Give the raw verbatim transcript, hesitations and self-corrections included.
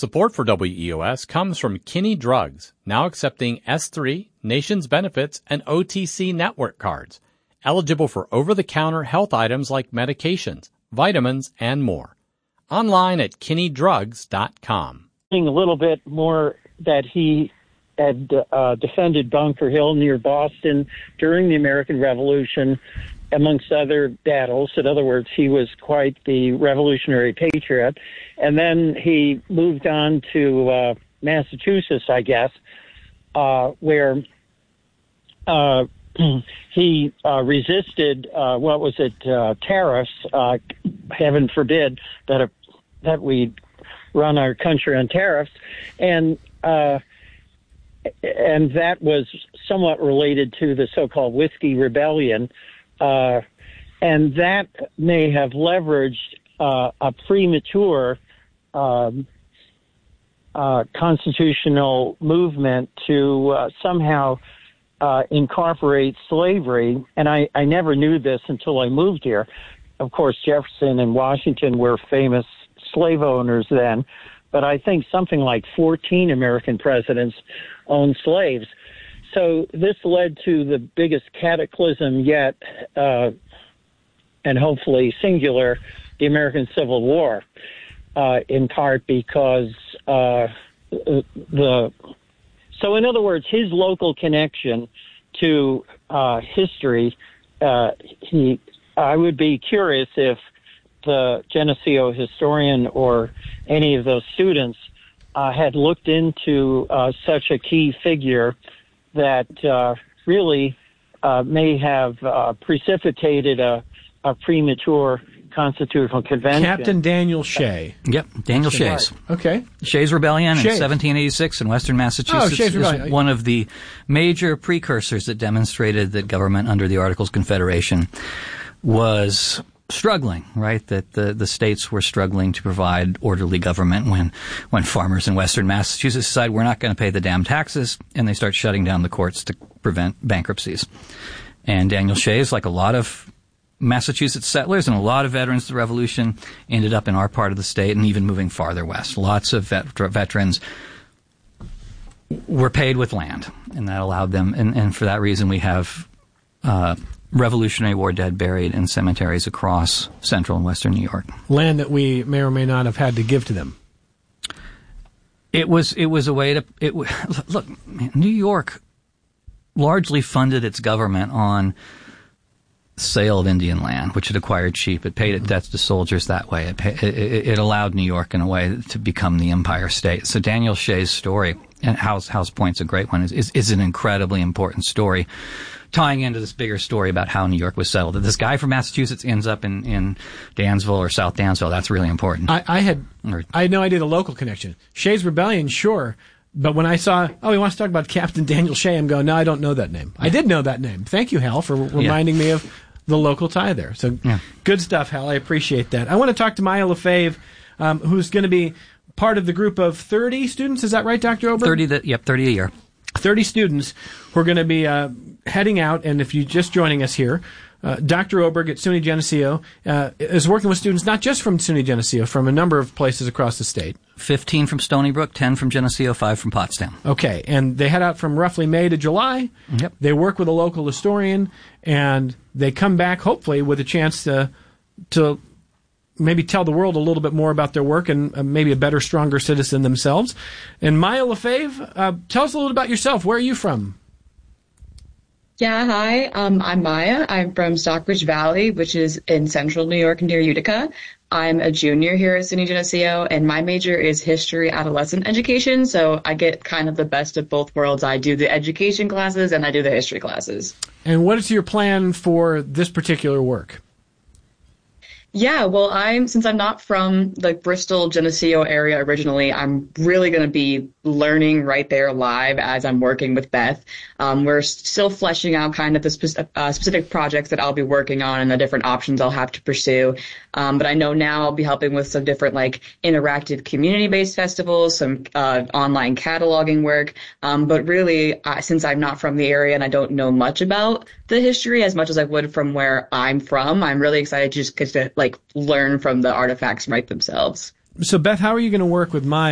Support for W E O S comes from Kinney Drugs, now accepting S three, Nations Benefits, and O T C network cards. Eligible for over-the-counter health items like medications, vitamins, and more. Online at kinney drugs dot com. A little bit more that he had uh, defended Bunker Hill near Boston during the American Revolution, amongst other battles. In other words, he was quite the revolutionary patriot. And then he moved on to uh, Massachusetts, I guess, uh, where uh, he uh, resisted, uh, what was it, uh, tariffs. Uh, heaven forbid that, a, that we run our country on tariffs. And uh, and that was somewhat related to the so-called Whiskey Rebellion. Uh, and that may have leveraged uh, a premature um, uh, constitutional movement to uh, somehow uh, incorporate slavery. And I, I never knew this until I moved here. Of course, Jefferson and Washington were famous slave owners then, but I think something like fourteen American presidents owned slaves. So this led to the biggest cataclysm yet, uh, and hopefully singular, the American Civil War, uh, in part because uh, the... So in other words, his local connection to uh, history, uh, he, I would be curious if the Geneseo historian or any of those students uh, had looked into uh, such a key figure that uh, really uh, may have uh, precipitated a, a premature constitutional convention. Captain Daniel Shea. Yep, Daniel Shays. Okay. Shays Rebellion Shays. in seventeen eighty-six in western Massachusetts Oh, Shays Rebellion. is one of the major precursors that demonstrated that government under the Articles of Confederation was struggling, right? That the, the states were struggling to provide orderly government when, when farmers in western Massachusetts decide we're not going to pay the damn taxes, and they start shutting down the courts to prevent bankruptcies. And Daniel Shays, like a lot of Massachusetts settlers and a lot of veterans of the Revolution, ended up in our part of the state and even moving farther west. Lots of vet- veterans were paid with land, and that allowed them, and, and for that reason we have uh Revolutionary War dead buried in cemeteries across central and western New York. Land that we may or may not have had to give to them. It was it was a way to it. Look, man, New York largely funded its government on sale of Indian land, which it acquired cheap. It paid its debts to soldiers that way. It, pay, it, it allowed New York in a way to become the Empire State. So Daniel Shays' story, and House House Point's a great one, is, is is an incredibly important story, tying into this bigger story about how New York was settled. That this guy from Massachusetts ends up in, in Dansville or South Dansville, that's really important. I, I had or, I had no idea the local connection. Shays Rebellion, sure. But when I saw, oh, he wants to talk about Captain Daniel Shea, I'm going, no, I don't know that name. Yeah. I did know that name. Thank you, Hal, for reminding yeah. me of the local tie there. So yeah. Good stuff, Hal. I appreciate that. I want to talk to Maya Lefebvre, um, who's going to be part of the group of thirty students. Is that right, Doctor Oberg? thirty, that, yep, thirty a year. thirty students who are going to be uh, heading out, and if you're just joining us here, uh, Doctor Oberg at SUNY Geneseo uh, is working with students not just from SUNY Geneseo, from a number of places across the state. fifteen from Stony Brook, ten from Geneseo, five from Pottstown. Okay, and they head out from roughly May to July. Yep. They work with a local historian, and they come back, hopefully, with a chance to to maybe tell the world a little bit more about their work and uh, maybe a better, stronger citizen themselves. And Maya Lefebvre, uh, tell us a little about yourself. Where are you from? Yeah, hi. Um, I'm Maya. I'm from Stockbridge Valley, which is in central New York near Utica. I'm a junior here at SUNY Geneseo, and my major is history adolescent education, so I get kind of the best of both worlds. I do the education classes, and I do the history classes. And what is your plan for this particular work? Yeah, well, I'm since I'm not from the Bristol, Geneseo area originally, I'm really going to be learning right there live as I'm working with Beth. Um, we're still fleshing out kind of the spe- uh, specific projects that I'll be working on and the different options I'll have to pursue. Um, but I know now I'll be helping with some different like interactive community-based festivals, some uh, online cataloging work. Um, but really, uh, since I'm not from the area and I don't know much about the history as much as I would from where I'm from, I'm really excited to just get to like learn from the artifacts right themselves. So Beth, how are you going to work with Maya